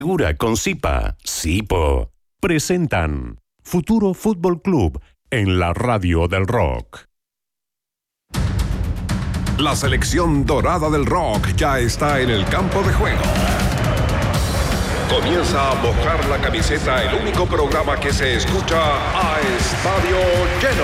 Segura con Zipa, Sipo. Presentan Futuro Fútbol Club en la radio del rock. La selección dorada del rock ya está en el campo de juego. Comienza a mojar la camiseta el único programa que se escucha a estadio lleno.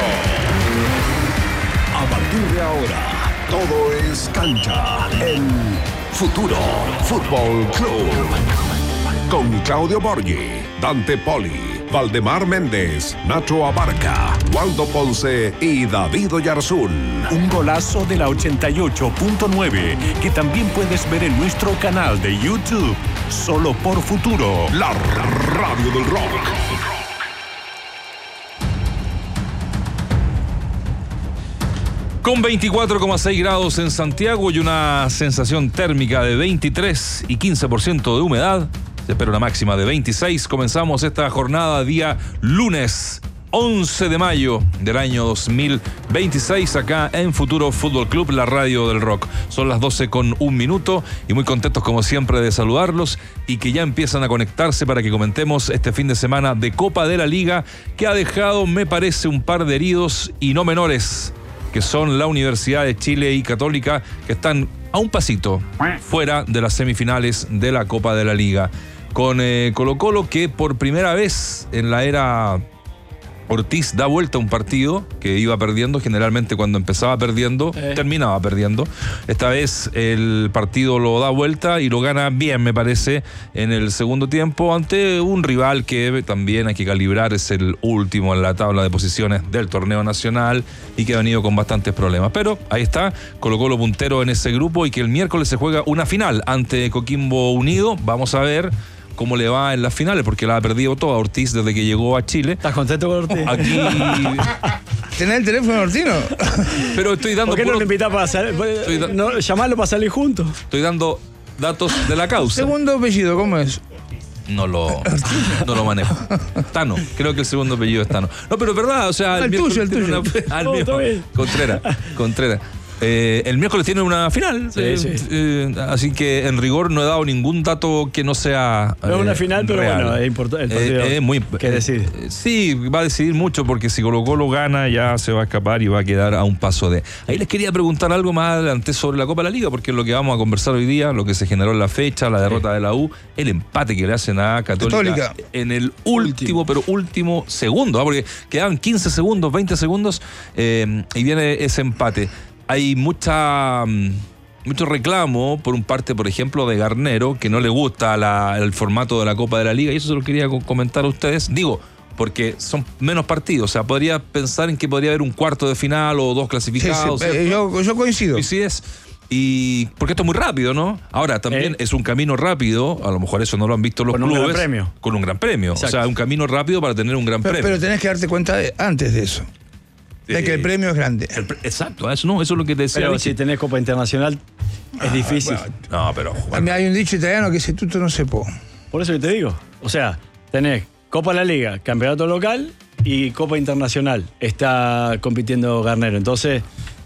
A partir de ahora, todo es cancha en Futuro Fútbol Club. Con Claudio Borghi, Dante Poli, Valdemar Méndez, Nacho Abarca, Waldo Ponce y David Oyarzún. Un golazo de la 88.9 que también puedes ver en nuestro canal de YouTube. Solo por Futuro, la radio del rock. Con 24,6 grados en Santiago y una sensación térmica de 23 y 15% de humedad, se espera una máxima de 26. Comenzamos esta jornada día lunes 11 de mayo del año 2026 acá en Futuro Fútbol Club, la radio del rock. Son las 12:01 y muy contentos como siempre de saludarlos y que ya empiezan a conectarse para que comentemos este fin de semana de Copa de la Liga que ha dejado, me parece, un par de heridos y no menores, que son la Universidad de Chile y Católica, que están a un pasito fuera de las semifinales de la Copa de la Liga. Con Colo-Colo, que por primera vez en la era Ortiz da vuelta a un partido que iba perdiendo. Generalmente cuando empezaba perdiendo, terminaba perdiendo. Esta vez el partido lo da vuelta y lo gana bien, me parece, en el segundo tiempo ante un rival que también hay que calibrar, es el último en la tabla de posiciones del torneo nacional y que ha venido con bastantes problemas. Pero ahí está, Colo-Colo puntero en ese grupo y que el miércoles se juega una final ante Coquimbo Unido. Vamos a ver cómo le va en las finales, porque la ha perdido toda Ortiz desde que llegó a Chile. ¿Estás contento con Ortiz? Aquí ¿Tenés el teléfono, Ortino? Pero estoy dando... ¿Por qué no lo invitás para salir? No, llamarlo para salir juntos. Estoy dando datos de la causa. Segundo apellido, ¿cómo es? No lo manejo. Tano, creo que el segundo apellido es Tano. No, pero es verdad, o sea... El tuyo. El mío. Contreras. El miércoles tiene una final, sí. Así que en rigor no he dado ningún dato que no sea no es una final, pero real. bueno, es importante el partido. Es muy ¿Qué decide? Sí, va a decidir mucho, porque si Colo-Colo gana ya se va a escapar y va a quedar a un paso de... Ahí les quería preguntar algo más adelante sobre la Copa de la Liga, porque es lo que vamos a conversar hoy día, lo que se generó en la fecha, la derrota de la U, el empate que le hacen a Católica en el último segundo, porque quedaban 15 segundos, 20 segundos y viene ese empate. Hay mucho reclamo por un parte, por ejemplo, de Garnero, que no le gusta el formato de la Copa de la Liga, y eso se lo quería comentar a ustedes. Digo, porque son menos partidos, o sea, podría pensar en que podría haber un cuarto de final o dos clasificados. Sí, yo coincido. Y porque esto es muy rápido, ¿no? Ahora, también es un camino rápido, a lo mejor eso no lo han visto los clubes. Con un gran premio. Exacto. O sea, un camino rápido para tener un gran premio. Pero tenés que darte cuenta antes de eso. De que el premio es grande. Exacto, eso es lo que te decía. Pero si tenés Copa Internacional, es difícil. Bueno, no, pero... Bueno. Hay un dicho italiano que dice tutto non se può. Por eso que te digo. O sea, tenés Copa de la Liga, campeonato local y Copa Internacional. Está compitiendo Garnero. Entonces,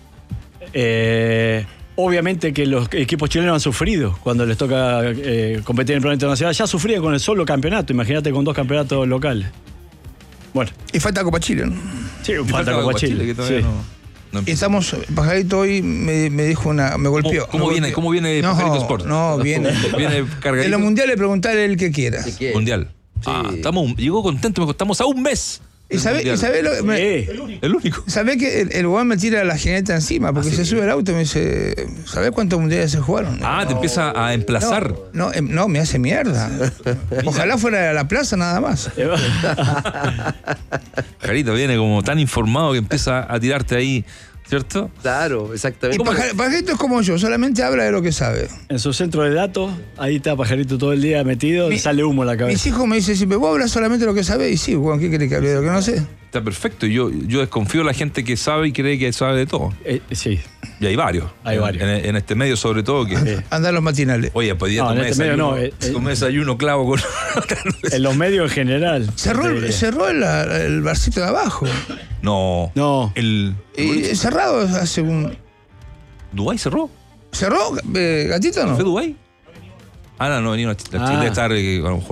obviamente que los equipos chilenos han sufrido cuando les toca competir en el plano internacional. Ya sufrían con el solo campeonato. Imagínate con dos campeonatos locales. Bueno. Y falta Copa Chile, ¿no? Sí, falta Copa Chile. Que todavía no y estamos, Pajarito hoy me dijo me golpeó. ¿Cómo viene Pajarito Sport? No, viene cargadito. En los mundiales preguntarle el que quiera. Mundial. Sí. Llegó contento, estamos a un mes. ¿Y sabés el único? ¿Sabés que el weón me tira la jineta encima? Porque se sube al auto y me dice, ¿sabés cuántos mundiales se jugaron? Te empieza a emplazar. No, me hace mierda. Ojalá fuera a la plaza nada más. Jarito viene como tan informado que empieza a tirarte ahí, ¿cierto? Claro, exactamente. Y Pajarito es como yo, solamente habla de lo que sabe. En su centro de datos, ahí está Pajarito todo el día metido, sale humo a la cabeza. Mis hijos me dicen siempre, vos hablas solamente de lo que sabés. Y sí, Juan, ¿qué querés que hable de lo que no sé? Está perfecto. Yo desconfío de la gente que sabe y cree que sabe de todo. Sí. Y hay varios. En este medio, sobre todo. Que andan los matinales. Oye, podía tomar desayuno clavo con... En los medios en general. Cerró el barcito de abajo. No. Cerrado hace un... ¿Dubái cerró? ¿Cerró? ¿Gatito no? ¿Fue Dubái? Ana no venía, la chica debe estar a lo mejor